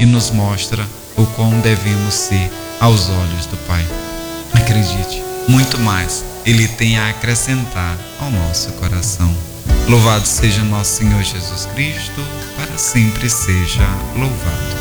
e nos mostra o quão devemos ser aos olhos do Pai. Acredite, muito mais Ele tem a acrescentar ao nosso coração. Louvado seja nosso Senhor Jesus Cristo, para sempre seja louvado.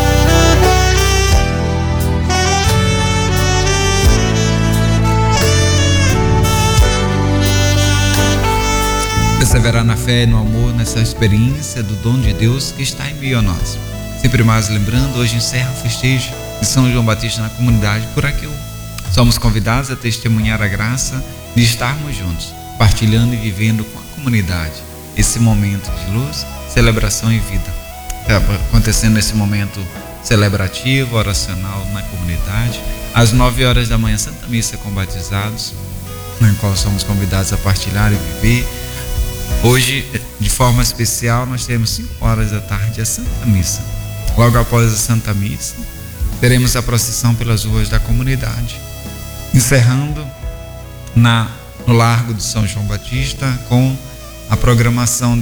Perseverar na fé e no amor, nessa experiência do dom de Deus que está em meio a nós. Sempre mais lembrando, hoje encerra o festejo de São João Batista na comunidade por aqui. Somos convidados a testemunhar a graça de estarmos juntos, partilhando e vivendo com a comunidade esse momento de luz, celebração e vida. Acontecendo nesse momento celebrativo, oracional na comunidade, às 9 horas da manhã, Santa Missa com batizados, na qual somos convidados a partilhar e viver. Hoje, de forma especial, nós temos 5 horas da tarde a Santa Missa. Logo após a Santa Missa, teremos a procissão pelas ruas da comunidade, encerrando no Largo de São João Batista com a programação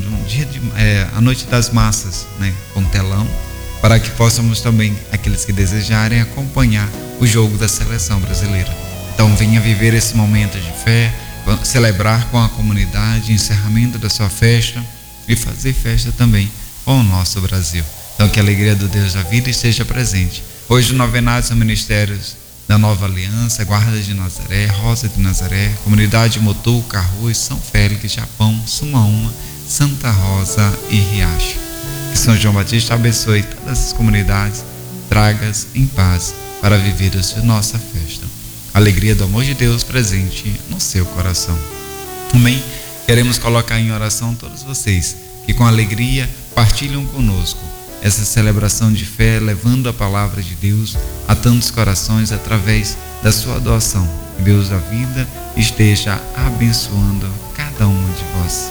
a Noite das Massas, com telão, para que possamos também, aqueles que desejarem, acompanhar o jogo da seleção brasileira. Então venha viver esse momento de fé, celebrar com a comunidade, encerramento da sua festa e fazer festa também com o nosso Brasil. Então que a alegria do Deus da vida esteja presente. Hoje novenados são ministérios da Nova Aliança, Guarda de Nazaré, Rosa de Nazaré, Comunidade Motu, Carruz, São Félix, Japão, Sumaúma, Santa Rosa e Riacho. Que São João Batista abençoe todas as comunidades, traga-as em paz para viver a nossa festa. A alegria do amor de Deus presente no seu coração. Amém? Queremos colocar em oração todos vocês que com alegria partilham conosco essa celebração de fé, levando a palavra de Deus a tantos corações através da sua doação. Que Deus da vida esteja abençoando cada um de vós.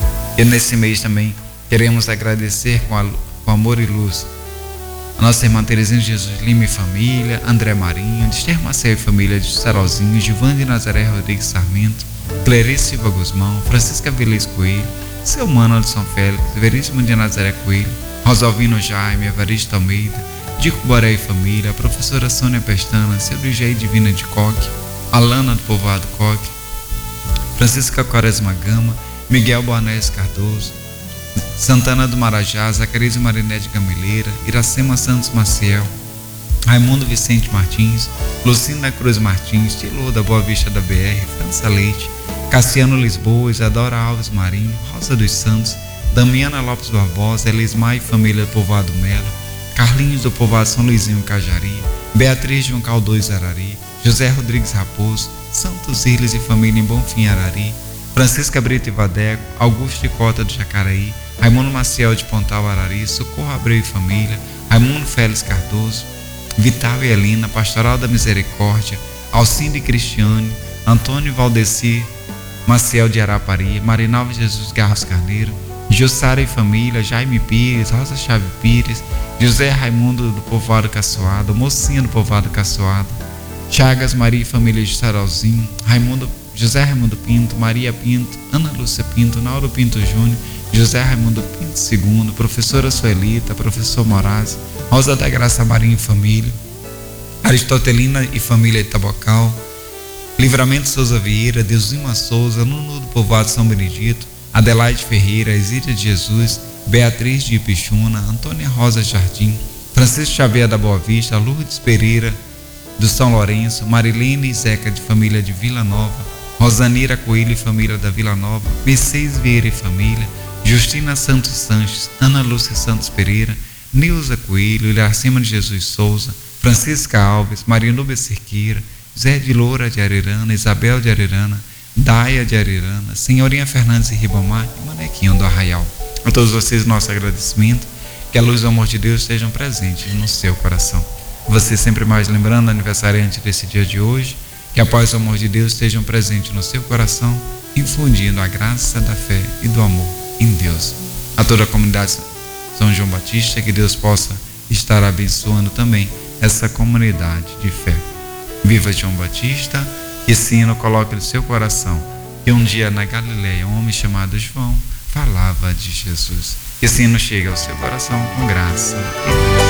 E nesse mês também queremos agradecer com amor e luz a nossa irmã Terezinha de Jesus Lima e família, André Marinho, Esther Marcel e família de Sarauzinho, Givane de Nazaré Rodrigues Sarmento, Clarice Silva Guzmão, Francisca Velez Coelho, Seu Mano de São Félix, Veríssimo de Nazaré Coelho, Rosalvino Jaime, Evaristo Almeida, Dico Boré e família, a professora Sônia Pestana, Seu Ligei Divina de Coque, Alana do Povoado Coque, Francisca Quaresma Gama, Miguel Boanés Cardoso, Santana do Marajá, Zacarias e Mariné de Gamileira, Iracema Santos Maciel, Raimundo Vicente Martins, Lucinda Cruz Martins, Tilô da Boa Vista da BR, França Leite, Cassiano Lisboa, Isadora Alves Marinho, Rosa dos Santos, Damiana Lopes Barbosa, Elismar e família do Povoado Melo, Carlinhos do Povoado São Luizinho Cajari, Beatriz de Uncal 2 Arari, José Rodrigues Raposo, Santos Irles e família em Bonfim Arari, Francisca Brito e Vadeco, Augusto e Cota do Jacaraí, Raimundo Maciel de Pontal Arari, Socorro Abreu e família, Raimundo Félix Cardoso, Vital e Elina, Pastoral da Misericórdia, Alcinde e Cristiane, Antônio Valdeci Maciel de Arapari, Marinalva Jesus Garros Carneiro, Jussara e família, Jaime Pires, Rosa Chave Pires, José Raimundo do Povoado Caçoado, Mocinha do Povoado Caçoado, Chagas Maria e família de Sarauzinho, José Raimundo Pinto, Maria Pinto, Ana Lúcia Pinto, Nauro Pinto Júnior, José Raimundo Pinto II, professora Suelita, professor Moraes, Rosa da Graça Marinho e família, Aristotelina e família de Tabocal, Livramento Souza Vieira, Deusilma Souza, Nuno do Povoado São Benedito, Adelaide Ferreira, Exília de Jesus, Beatriz de Ipixuna, Antônia Rosa Jardim, Francisco Xavier da Boa Vista, Lourdes Pereira do São Lourenço, Marilene e Zeca de família de Vila Nova, Rosanira Coelho e família da Vila Nova, Mercedes Vieira e família, Justina Santos Sanches, Ana Lúcia Santos Pereira, Nilza Coelho, Iracema de Jesus Souza, Francisca Alves, Marinúbia Cerqueira, Zé de Loura de Arerana, Isabel de Arerana, Daia de Arerana, Senhorinha Fernandes e Ribamar e Manequinho do Arraial. A todos vocês, nosso agradecimento, que a luz do amor de Deus estejam presentes no seu coração. Você sempre mais lembrando, aniversariante desse dia de hoje, que a paz e o amor de Deus estejam presentes no seu coração, infundindo a graça da fé e do amor em Deus. A toda a comunidade São João Batista, que Deus possa estar abençoando também essa comunidade de fé. Viva João Batista, que esse hino coloque no seu coração que um dia na Galileia um homem chamado João falava de Jesus. Que esse hino chegue ao seu coração com graça e